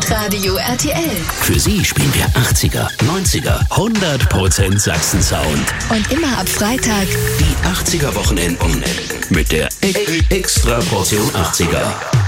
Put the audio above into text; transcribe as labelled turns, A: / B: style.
A: Hitradio RTL.
B: Für Sie spielen wir 80er, 90er, 100% Sachsen-Sound.
A: Und immer ab Freitag
B: Die 80er Wochenenden mit der Extra Portion 80er.